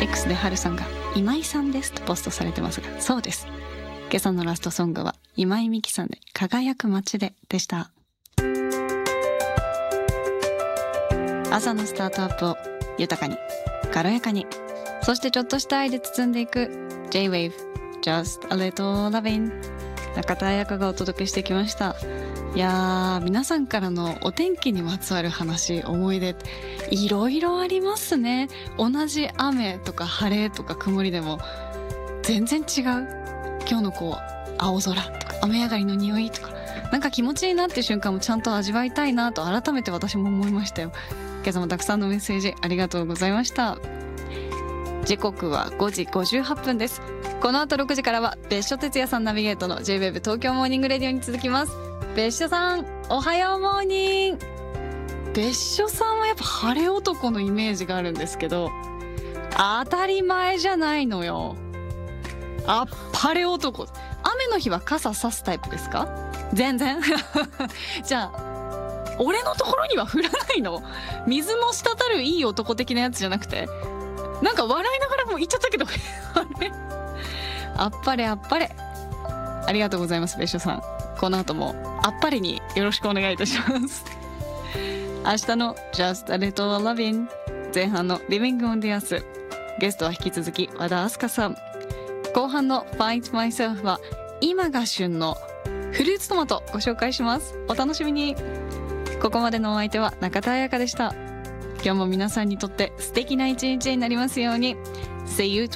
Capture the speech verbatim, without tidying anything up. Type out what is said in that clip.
X ではるさんが今井さんですとポストされてますが、そうです。今朝のラストソングは今井美樹さんで輝く街ででした。朝のスタートアップを豊かに軽やかに、そしてちょっとした愛で包んでいく J-Wave Just a Little Lovin'、 中田彩香がお届けしてきました。いやー、皆さんからのお天気にまつわる話、思い出いろいろありますね。同じ雨とか晴れとか曇りでも全然違う。今日のこう青空とか雨上がりの匂いとか、なんか気持ちいいなっていう瞬間もちゃんと味わいたいなと改めて私も思いましたよ。今朝もたくさんのメッセージありがとうございました。時刻はごじごじゅうはっぷんです。この後ろくじからは別所哲也さんナビゲートの J-Wave 東京モーニングレディオに続きます。別所さん、おはようモーニング。別所さんはやっぱ晴れ男のイメージがあるんですけど、当たり前じゃないのよ。あっぱれ男。雨の日は傘さすタイプですか？全然じゃあ俺のところには降らないの？水も滴るいい男的なやつじゃなくて、なんか笑いながらも言っちゃったけどあれ、あっぱれあっぱれ。ありがとうございます別所さん。この後もあっぱれによろしくお願いいたします明日の Just a Little Lovin'、 前半の Living on the Earth、 ゲストは引き続き和田明日香さん、後半の Find Myself は今が旬のフルーツトマトご紹介します。お楽しみに。ここまでのお相手は中田彩香でした。今日も皆さんにとって素敵な一日になりますように。 See you